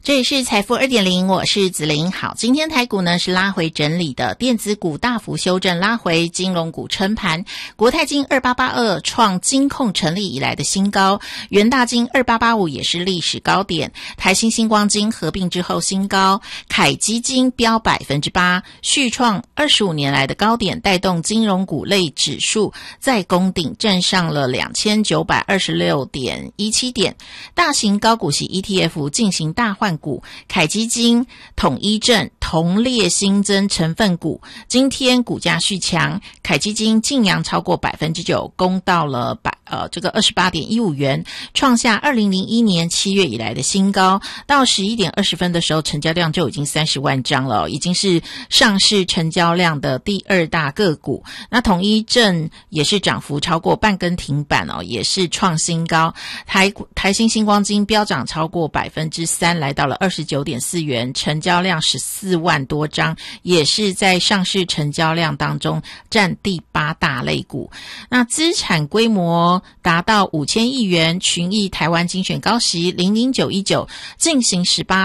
这里是财富 2.0， 我是子玲。好，今天台股呢是拉回整理的，电子股大幅修正拉回，金融股撑盘。国泰金2882创金控成立以来的新高，元大金2885也是历史高点，台新星光金合并之后新高，凯基金飙 8%， 续创25年来的高点，带动金融股类指数再攻顶，站上了 2926.17 点。大型高股息 ETF 进行大换股，凯基金、统一证同列新增成分股，今天股价续强，凯基金净扬超过 9%， 攻到了28.15 元，创下2001年7月以来的新高。到11点20分的时候，成交量就已经30万张了，已经是上市成交量的第2大个股。那统一证也是涨幅超过半根停板哦，也是创新高。台新星光金飙涨超过 3%， 来到了 29.4 元，成交量14万多张，也是在上市成交量当中占第8大类股。那资产规模达到5000亿元，群益台湾精选高息00919进行18